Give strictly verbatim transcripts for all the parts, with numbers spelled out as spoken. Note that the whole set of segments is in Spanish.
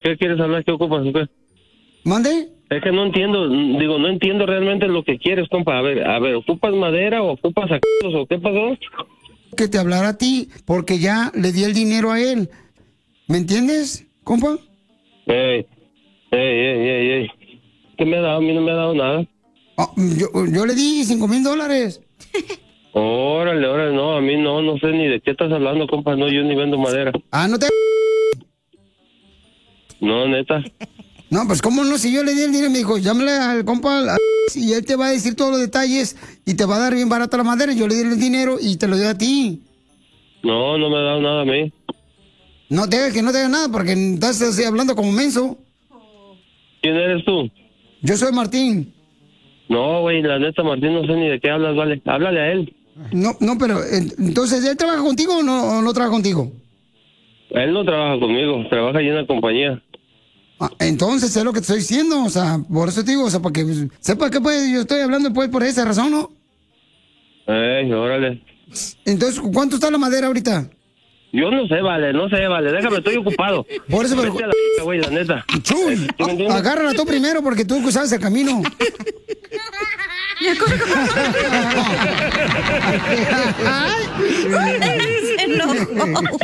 ¿Qué quieres hablar? ¿Qué ocupas? ¿Qué? ¿Mande? Es que no entiendo, digo, no entiendo realmente lo que quieres, compa. A ver, a ver, ¿ocupas madera o ocupas sacados o qué pasó? Que te hablara a ti, porque ya le di el dinero a él. ¿Me entiendes, compa? Ey, ey, ey, ey, ey. ¿Qué me ha dado? A mí no me ha dado nada. Oh, yo, yo le di cinco mil dólares. Órale, órale, no, a mí no, no sé ni de qué estás hablando, compa. No, yo ni vendo madera. Ah, no te... No, neta. No, pues cómo no, si yo le di el dinero, me dijo, llámale al compa al- y él te va a decir todos los detalles y te va a dar bien barata la madera. Yo le di el dinero y te lo doy a ti. No, no me ha dado nada a mí. No dejes que no te haga nada porque estás así hablando como menso. ¿Quién eres tú? Yo soy Martín. No, güey, la neta, Martín, no sé ni de qué hablas, vale. Háblale a él. No, no, pero eh, entonces, ¿él trabaja contigo o no, o no trabaja contigo? Él no trabaja conmigo, trabaja ahí en la compañía. Ah, entonces es lo que te estoy diciendo, o sea, por eso te digo, o sea, para que pues, sepa que pues yo estoy hablando pues por esa razón, ¿no? Ey, órale. Entonces, ¿cuánto está la madera ahorita? Yo no sé, vale, no sé, vale, déjame, estoy ocupado. Por eso, pero... Vete a la güey, la neta. Chuy, ¿Sí me entiendes? agárrala tú primero porque tú sabes el camino. Se enojó.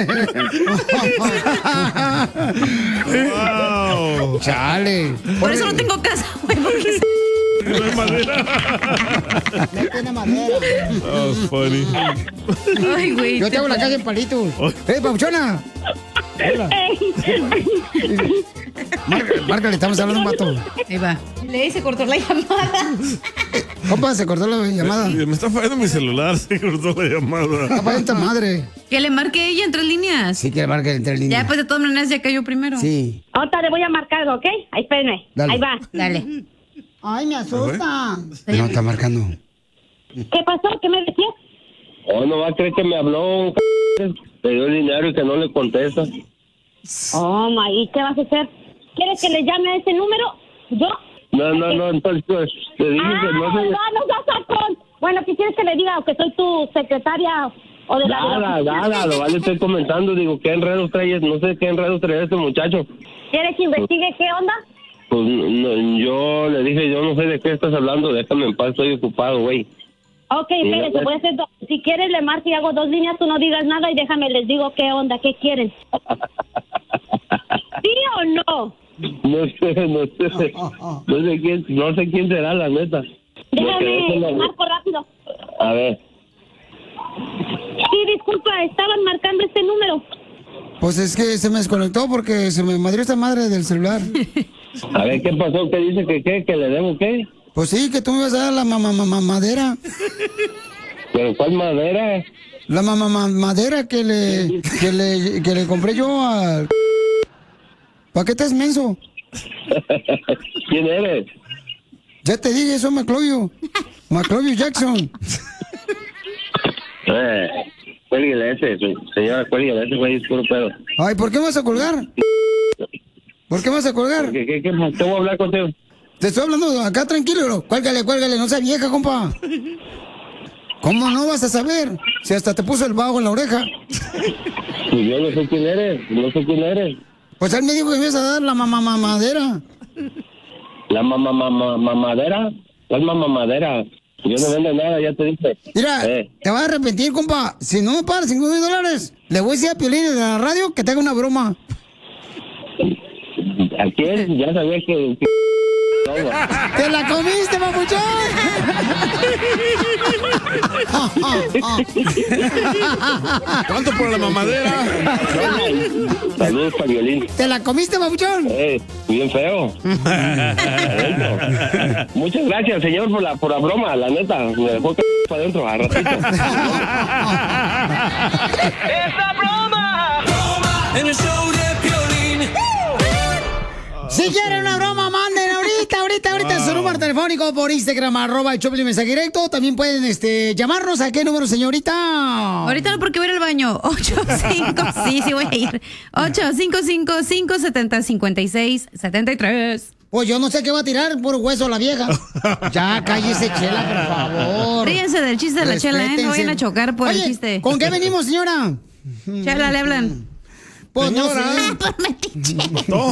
Wow. Chale. Por eso no tengo casa, güey, porque se... No hay madera. No tiene madera. Oh, funny. Ay, güey. Yo te hago la casa en palitos. ¡Eh, Pauchona! Hola. Márcale, márcale, estamos hablando un vato. Ahí va. Le se cortó la llamada. Compa, se cortó la llamada. Me está fallando mi celular, se cortó la llamada. Papá, esta madre. Que le marque ella en tres líneas. Sí, que marque entre líneas. Ya, pues de todas maneras ya cayó primero. Sí. Ahorita le voy a marcar, ¿ok? Ahí, espérenme. Dale. Ahí va. Dale. Ay, me asusta. No, está marcando. ¿Qué pasó? ¿Qué me decías? Oh, no va a creer que me habló un c... Le dio el dinero y que no le contesta. Oh, my, ¿qué vas a hacer? ¿Quieres que le llame a ese número? ¿Yo? No, no, no, entonces pues, te dije Ah, que no no, sé... no seas sacón. Bueno, ¿qué quieres que le diga? ¿O que soy tu secretaria o de la... de la Nada, oficina? nada, lo vale, estoy comentando, digo, ¿qué enredos trae? No sé qué enredos trae este muchacho. ¿Quieres que investigue qué onda? Pues no, yo le dije, yo no sé de qué estás hablando, déjame en paz, estoy ocupado, güey. Ok, espérate, voy a hacer... do- Si quieres le marco y hago dos líneas, tú no digas nada y déjame les digo qué onda, qué quieren. ¿Sí o no? No sé, no sé, no sé quién, no sé quién será, la neta. Me quedé Déjame, con la- marco rápido. A ver, Sí, disculpa, estaban marcando este número. Pues es que se me desconectó porque se me madrió esta madre del celular. a ver, ¿qué pasó? ¿Qué dice que qué? ¿Que le debo qué? Pues sí, que tú me ibas a dar la mamá mamá madera. ¿Pero cuál madera? La mamá madera que le, que le, que le compré yo al... ¿Para qué estás menso? ¿Quién eres? Ya te dije, soy Maclovio. Maclovio Jackson. Eh, cuélguele ese, señora, cuélguele ese, güey, es puro pedo. Ay, ¿por qué me vas a colgar? ¿Por qué me vas a colgar? ¿Qué, qué, qué, qué voy a hablar contigo? Te estoy hablando acá tranquilo, bro. Cuélgale, cuélgale, no seas vieja, compa. ¿Cómo no vas a saber? Si hasta te puso el bajo en la oreja. Pues yo no sé quién eres, no sé quién eres. Pues él me dijo que me ibas a dar la mamá mamadera. ¿La mamá mamá mamadera? ¿Cuál mamá mamadera? Yo no vendo nada, ya te dije. Mira, Eh, te vas a arrepentir, compa. Si no me pagas cinco mil dólares, le voy a decir a Piolín de la radio que te haga una broma. ¿a quién? Ya sabía que... que... ¡Te la comiste, papuchón! ¿Cuánto por la mamadera? Saludos para Violín. ¿Te la comiste, papuchón? Eh, bien feo. Adentro. Muchas gracias, señor, por la, por la broma, la neta. Me dejó c... para adentro, a ratito. ¡Esa broma! ¡Broma! En el show de Piolín. Si quieren una broma, manden ahorita, ahorita, ahorita su número telefónico por Instagram, arroba el Choplin mensaje directo. También pueden este, llamarnos. ¿A qué número, señorita? Ahorita no, porque voy a ir al baño. ocho cinco, sí, sí voy a ir. ocho cinco cinco, cinco siete cero, cinco seis siete tres. Pues yo no sé qué va a tirar, puro hueso la vieja. Ya, cállese, Chela, por favor. Ríense del chiste de la Chela, ¿eh? No Respétense. vayan a chocar por Oye, el chiste. ¿con qué venimos, señora? Chela, le hablan. Pues no Señora. sé. Por metiche.